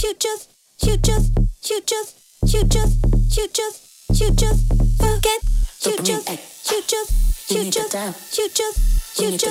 you just you just you just you just you just you just forget you just you just you just you just you just